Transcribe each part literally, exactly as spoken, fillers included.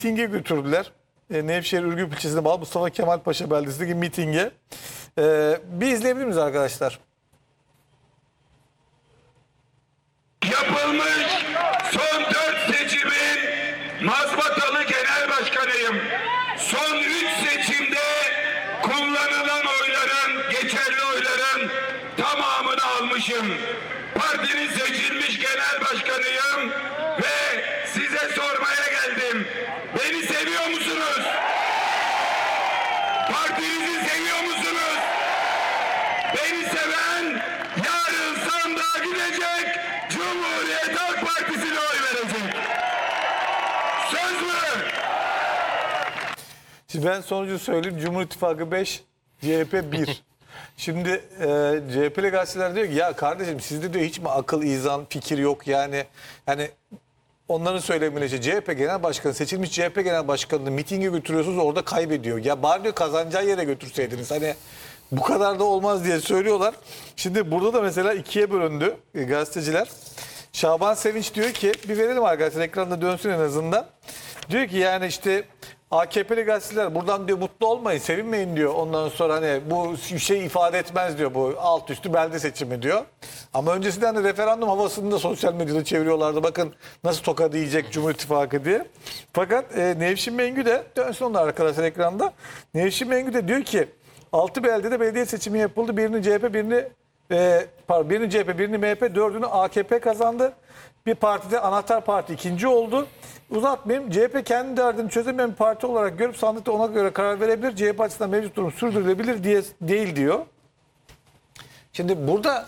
mitinge götürdüler. E, Nevşehir Ürgüp ilçesinde bağlı Mustafa Kemal Paşa beldesindeki mitinge. E, bir izleyebilir miyiz arkadaşlar? Yapılmış son dört seçimin mazbatalı genel başkanıyım. Son üç seçimde kullanılan oyların, geçerli oyların tamamını almışım. Partinin seçilmiş genel başkanıyım ve size sormaya geldim. Beni seviyor musunuz? Partinizi seviyor musunuz? Beni seven yarın sandığa gidecek, Cumhuriyet Halk Partisi'ne oy verecek. Söz mü? Şimdi ben sonucu söyleyeyim. Cumhur İttifakı beş, C H P bir. Şimdi e, C H P'li gazeteler diyor ki ya kardeşim sizde diyor hiç mi akıl, izan, fikir yok yani. Yani onların söylemiyle işte C H P Genel Başkanı, seçilmiş C H P Genel Başkanı'nı mitinge götürüyorsunuz orada kaybediyor. Ya bari diyor kazanacağı yere götürseydiniz. Hani bu kadar da olmaz diye söylüyorlar. Şimdi burada da mesela ikiye bölündü e, gazeteciler. Şaban Sevinç diyor ki bir verelim arkadaşlar ekranda dönsün en azından. Diyor ki yani işte A K P'li gazeteler buradan diyor mutlu olmayın, sevinmeyin diyor. Ondan sonra hani bu şey ifade etmez diyor bu alt üstü belde seçimi diyor. Ama öncesinden de referandum havasını da sosyal medyada çeviriyorlardı. Bakın nasıl tokat yiyecek Cumhur İttifakı diye. Fakat e, Nevşin Mengü de dönsün onlar arkadaşlar ekranda. Nevşin Mengü de diyor ki altı beldede belediye seçimi yapıldı. Birini C H P, birini e, pardon, birini C H P, birini M H P, dördünü A K P kazandı. Bir partide anahtar parti ikinci oldu. Uzatmayayım. C H P kendi derdini çözemeyen bir parti olarak görüp sandıkta ona göre karar verebilir. C H P açısından mevcut durum sürdürülebilir diye değil diyor. Şimdi burada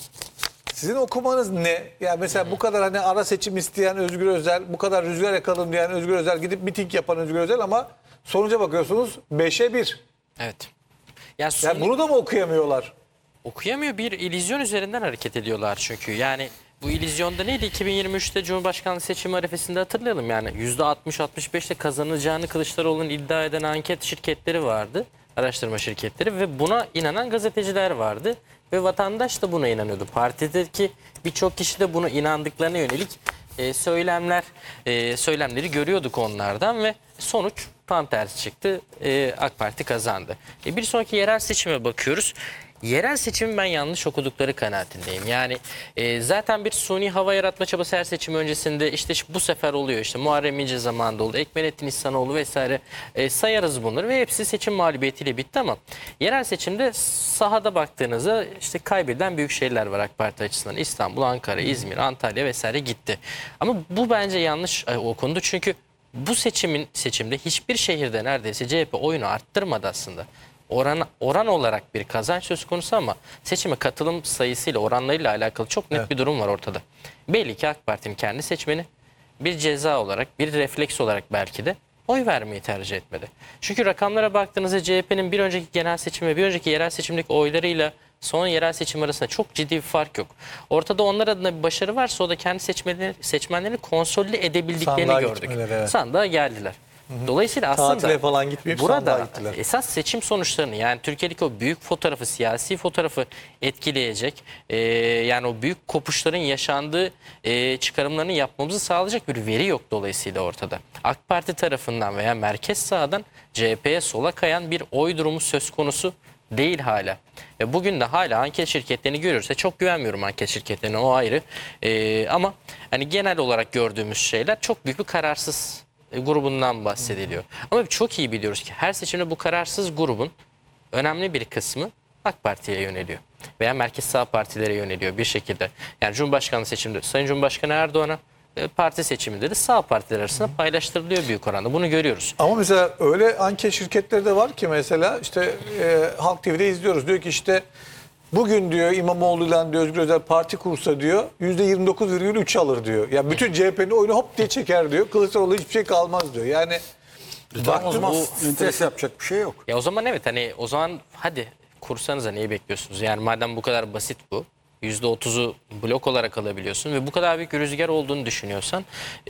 sizin okumanız ne? Yani mesela bu kadar hani ara seçim isteyen Özgür Özel, bu kadar rüzgar yakalım diyen Özgür Özel, gidip miting yapan Özgür Özel ama sonuca bakıyorsunuz beşe bir. Evet. Yani, son... Yani bunu da mı okuyamıyorlar? Okuyamıyor, bir illüzyon üzerinden hareket ediyorlar çünkü. Yani bu illüzyonda neydi? iki bin yirmi üçte Cumhurbaşkanlığı seçimi arifesinde hatırlayalım yani. yüzde altmış altmış beşle kazanacağını Kılıçdaroğlu'nun iddia eden anket şirketleri vardı. Araştırma şirketleri ve buna inanan gazeteciler vardı. Ve vatandaş da buna inanıyordu. Partideki birçok kişi de buna inandıklarına yönelik e, söylemler, e, söylemleri görüyorduk onlardan ve sonuç tam tersi çıktı. E, AK Parti kazandı. E, bir sonraki yerel seçime bakıyoruz. Yerel seçimi ben yanlış okudukları kanaatindeyim. Yani e, zaten bir suni hava yaratma çabası her seçim öncesinde işte bu sefer oluyor. İşte Muharrem İnce zamanında oldu. Ekmelettin İhsanoğlu vesaire e, sayarız bunları ve hepsi seçim mağlubiyetiyle bitti ama yerel seçimde sahada baktığınızda işte kaybeden büyük şehirler var AK Parti açısından. İstanbul, Ankara, İzmir, Antalya vesaire gitti. Ama bu bence yanlış e, okundu çünkü bu seçimin seçimde hiçbir şehirde neredeyse C H P oyunu arttırmadı aslında. Oran, oran olarak bir kazanç söz konusu ama seçime katılım sayısıyla oranlarıyla alakalı çok net evet. bir durum var ortada. Belli ki AK Parti'nin kendi seçmeni bir ceza olarak, bir refleks olarak belki de oy vermeyi tercih etmedi. Çünkü rakamlara baktığınızda C H P'nin bir önceki genel seçim ve bir önceki yerel seçimdeki oylarıyla son yerel seçim arasında çok ciddi bir fark yok. Ortada onlar adına bir başarı varsa o da kendi seçmenlerini, seçmenlerini konsolide edebildiklerini sandığa gördük. Evet. Sandığa geldiler. Dolayısıyla aslında falan gitmeyip burada esas seçim sonuçlarını yani Türkiye'deki o büyük fotoğrafı, siyasi fotoğrafı etkileyecek, e, yani o büyük kopuşların yaşandığı e, çıkarımlarını yapmamızı sağlayacak bir veri yok dolayısıyla ortada. AK Parti tarafından veya merkez sağdan C H P'ye sola kayan bir oy durumu söz konusu değil hala. Ve bugün de hala anket şirketlerini görüyoruz. Çok güvenmiyorum anket şirketlerine, o ayrı. E, ama hani genel olarak gördüğümüz şeyler çok büyük bir kararsız grubundan bahsediliyor. Ama çok iyi biliyoruz ki her seçimde bu kararsız grubun önemli bir kısmı AK Parti'ye yöneliyor. Veya merkez sağ partilere yöneliyor bir şekilde. Yani Cumhurbaşkanlığı seçiminde Sayın Cumhurbaşkanı Erdoğan'a, parti seçiminde de sağ partiler arasında paylaştırılıyor büyük oranda. Bunu görüyoruz. Ama mesela öyle anket şirketleri de var ki mesela işte e, Halk T V'de izliyoruz. Diyor ki işte bugün diyor İmamoğlu'yla diyor Özgür Özel parti kursa diyor yüzde yirmi dokuz virgül üç alır diyor. Yani bütün C H P'nin oyunu hop diye çeker diyor. Kılıçdaroğlu hiçbir şey kalmaz diyor. Yani Tamam, o zaman enteresan yapacak bir şey yok. Ya o zaman evet hani o zaman hadi kursanıza neyi bekliyorsunuz? Yani madem bu kadar basit bu. yüzde otuzu blok olarak alabiliyorsun ve bu kadar büyük bir rüzgar olduğunu düşünüyorsan.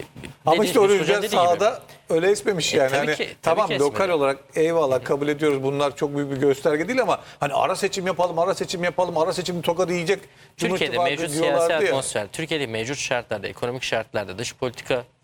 Ama işte o rüzgar sahada öyle esmemiş yani. E, hani, ki, tamam ki lokal olarak eyvallah kabul ediyoruz, bunlar çok büyük bir gösterge değil ama hani ara seçim yapalım, ara seçim yapalım, ara seçim tokadı yiyecek. Türkiye'de mevcut siyasi atmosfer, Türkiye'de mevcut şartlarda, ekonomik şartlarda, dış politika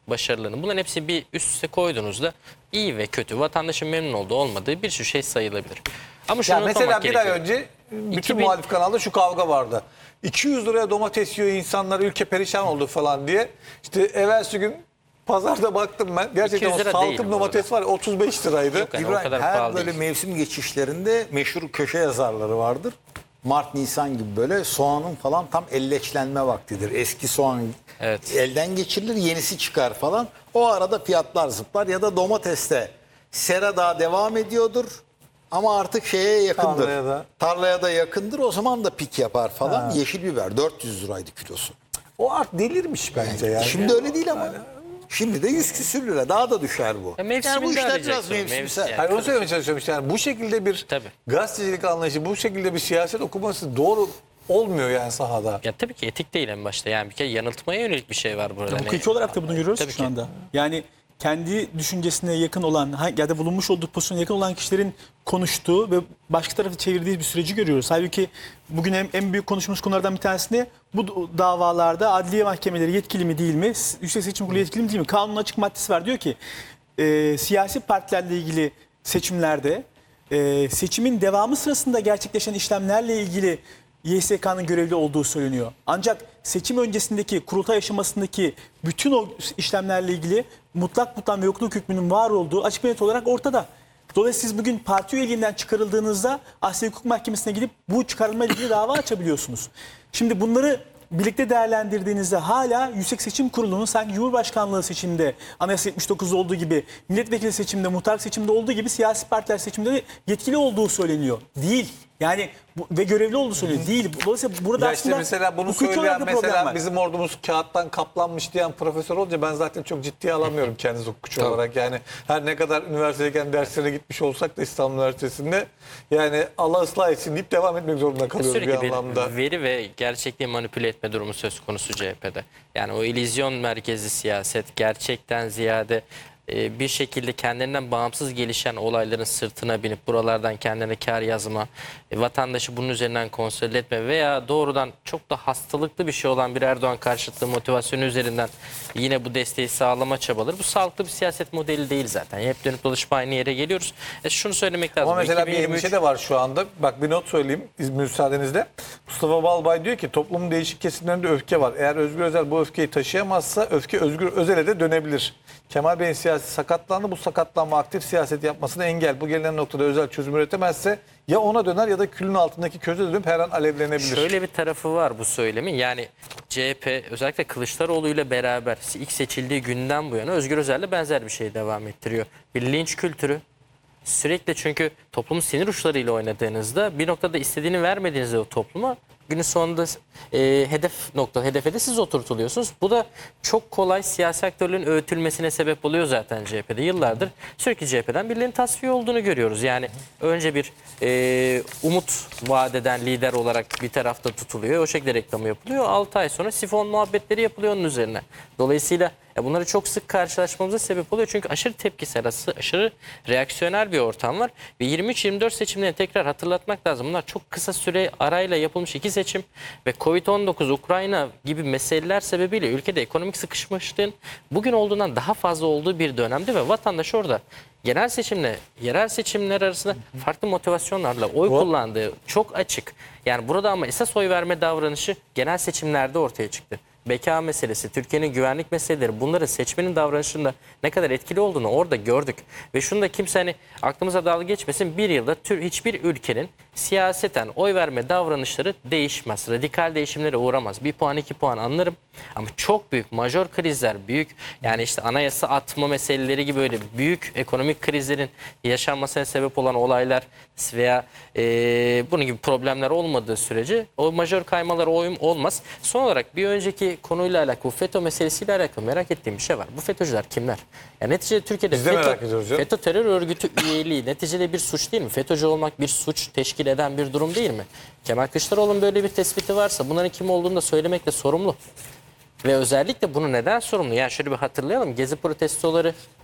başarılarını, bunların hepsini bir üst üste koyduğunuzda iyi ve kötü, vatandaşın memnun olduğu olmadığı bir sürü şey sayılabilir. Ama şunu Ya mesela unutmamak bir ay gerekiyor. önce bütün iki bin muhalif kanalda şu kavga vardı. iki yüz liraya domates yiyor insanlar, ülke perişan oldu falan diye. İşte evvelsi gün pazarda baktım ben. Gerçekten iki yüz o lira değil salkım bu domates var ya, otuz beş liraydı. Yok yani o İbrahim, kadar her pahalı böyle değil. mevsim geçişlerinde meşhur köşe yazarları vardır. Mart, Nisan gibi böyle soğanın falan tam elleçlenme vaktidir. Eski soğan Evet. elden geçirilir, yenisi çıkar falan. O arada fiyatlar zıplar ya da domateste sera daha devam ediyordur. Ama artık şeye yakındır. Tarlaya da. Tarlaya da yakındır. O zaman da pik yapar falan. Yeşil biber dört yüz liraydı kilosu. O art delirmiş bence yani. Şimdi öyle değil ama. Şimdi de yüz küsür lira. Daha da düşer bu. Ya mevsiminde yani bu işler arayacaksın, biraz mevsim- mevsimsel. yani. Hayır, onu söylemeye çalışıyorum işte, yani bu şekilde bir Tabii. gazetecilik anlayışı, bu şekilde bir siyaset okuması doğru olmuyor yani sahada. Ya tabii ki etik değil en başta. Yani bir kere yanıltmaya yönelik bir şey var burada. Hani- Hukuki olarak da bunu görüyoruz Tabii şu ki. anda. Yani kendi düşüncesine yakın olan ha- ya da bulunmuş olduğu pozisyona yakın olan kişilerin konuştuğu ve başka tarafı çevirdiği bir süreci görüyoruz. Halbuki bugün en, en büyük konuştuğumuz konulardan bir tanesi ne? Bu davalarda adliye mahkemeleri yetkili mi değil mi? Yüksek Seçim Kurulu yetkili mi değil mi? Kanunun açık maddesi var. Diyor ki e, siyasi partilerle ilgili seçimlerde e, seçimin devamı sırasında gerçekleşen işlemlerle ilgili Y S K'nın görevli olduğu söyleniyor. Ancak seçim öncesindeki kurultay aşamasındaki bütün o işlemlerle ilgili mutlak mutlak ve yokluk hükmünün var olduğu açık ve net olarak ortada. Dolayısıyla siz bugün parti üyeliğinden çıkarıldığınızda Asya Hukuk Mahkemesi'ne gidip bu çıkarılma ile ilgili dava açabiliyorsunuz. Şimdi bunları birlikte değerlendirdiğinizde hala Yüksek Seçim Kurulu'nun sanki Cumhurbaşkanlığı seçiminde, Anayasa yetmiş dokuzda olduğu gibi, milletvekili seçiminde, muhtarlık seçiminde olduğu gibi siyasi partiler seçiminde de yetkili olduğu söyleniyor. Değil. Yani bu, ve görevli olduğu söyleniyor. Değil. Dolayısıyla burada Ya işte aslında mesela bunu hukuki olarak söyleyen, bir problem mesela var. bizim ordumuz kağıttan kaplanmış diyen profesör olunca ben zaten çok ciddiye alamıyorum kendisi hukukçu olarak. Yani her ne kadar üniversitedeyken derslere gitmiş olsak da İstanbul Üniversitesi'nde, yani Allah ıslah etsin deyip devam etmek zorunda kalıyoruz bir Sürekli anlamda. bir veri ve gerçekliği manipüle etme durumu söz konusu C H P'de. Yani o illüzyon merkezli siyaset gerçekten ziyade e, bir şekilde kendilerinden bağımsız gelişen olayların sırtına binip buralardan kendine kar yazma, e, vatandaşı bunun üzerinden konsolide etme veya doğrudan çok da hastalıklı bir şey olan bir Erdoğan karşıtlığı motivasyonu üzerinden yine bu desteği sağlama çabaları. Bu sağlıklı bir siyaset modeli değil zaten. Hep dönüp dolaşıp aynı yere geliyoruz. E, şunu söylemek lazım. Ama mesela bir iki bin yirmi üç endişe de var şu anda. Bak bir not söyleyeyim müsaadenizle. Mustafa Balbay diyor ki toplumun değişik kesimlerinde öfke var. Eğer Özgür Özel bu öfkeyi taşıyamazsa öfke Özgür Özel'e de dönebilir. Kemal Bey'in siyasi sakatlandı. Bu sakatlanma aktif siyaset yapmasına engel. Bu gelinen noktada Özel çözüm üretemezse ya ona döner ya da külün altındaki köze dönüp her an alevlenebilir. Şöyle bir tarafı var bu söylemin. Yani C H P özellikle Kılıçdaroğlu ile beraber ilk seçildiği günden bu yana Özgür Özel'le benzer bir şey devam ettiriyor. Bir linç kültürü. Sürekli, çünkü toplumun sinir uçlarıyla oynadığınızda bir noktada istediğini vermediğinizde o topluma günün sonunda e, hedef nokta hedefe de siz oturtuluyorsunuz. Bu da çok kolay siyasi aktörlerin öğütülmesine sebep oluyor zaten C H P'de. Yıllardır sürekli C H P'den birilerinin tasfiye olduğunu görüyoruz. Yani önce bir e, umut vaat eden lider olarak bir tarafta tutuluyor. O şekilde reklamı yapılıyor. altı ay sonra sifon muhabbetleri yapılıyor onun üzerine. Dolayısıyla ya bunları çok sık karşılaşmamıza sebep oluyor. Çünkü aşırı tepkisel, aşırı reaksiyoner bir ortam var. Ve yirmi üç yirmi dört seçimlerini tekrar hatırlatmak lazım. Bunlar çok kısa süre arayla yapılmış iki seçim ve Covid on dokuz, Ukrayna gibi meseleler sebebiyle ülkede ekonomik sıkışmışlığın bugün olduğundan daha fazla olduğu bir dönemde ve vatandaş orada genel seçimle yerel seçimler arasında farklı motivasyonlarla oy kullandığı çok açık. Yani burada ama esas oy verme davranışı genel seçimlerde ortaya çıktı. Beka meselesi, Türkiye'nin güvenlik meseleleri, bunların seçmenin davranışında ne kadar etkili olduğunu orada gördük. Ve şunu da kimse hani aklımıza dalga geçmesin, bir yılda tür, hiçbir ülkenin siyaseten oy verme davranışları değişmez. Radikal değişimlere uğramaz. Bir puan iki puan anlarım ama çok büyük majör krizler, büyük yani işte anayasa atma meseleleri gibi öyle büyük ekonomik krizlerin yaşanmasına sebep olan olaylar veya e, bunun gibi problemler olmadığı sürece o majör kaymalar oyum olmaz. Son olarak bir önceki konuyla alakalı, bu FETÖ meselesiyle alakalı merak ettiğim bir şey var. Bu FETÖ'cüler kimler? Yani neticede Türkiye'de Biz de merak ediyoruz FETÖ, ya. FETÖ terör örgütü üyeliği neticede bir suç değil mi? FETÖ'cü olmak bir suç teşkil eden bir durum değil mi? Kemal Kılıçdaroğlu'nun böyle bir tespiti varsa bunların kim olduğunu da söylemekle sorumlu. Ve özellikle bunu neden sorumlu? Yani şöyle bir hatırlayalım. Gezi protestoları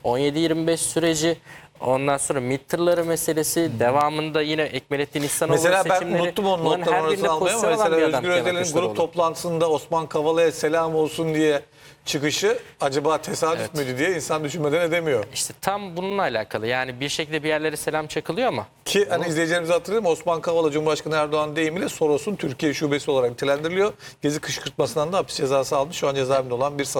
on yedi yirmi beş süreci, ondan sonra MİT tırları meselesi, devamında yine Ekmelettin İhsanoğlu Mesela ben seçimleri. unuttum onun Bunların notlarını her birinde orasını almayı ama pozisyon olan mesela bir adam Özgür Kemal Özel'in grup Kılıçdaroğlu. toplantısında Osman Kavala'ya selam olsun diye çıkışı acaba tesadüf müydü diye insan düşünmeden edemiyor. İşte tam bununla alakalı. Yani bir şekilde bir yerlere selam çakılıyor ama Ki hani izleyicilerimize hatırlayalım, Osman Kavala Cumhurbaşkanı Erdoğan deyimiyle Soros'un Türkiye şubesi olarak nitelendiriliyor. Gezi kışkırtmasından da hapis cezası almış. Şu an cezaevinde olan bir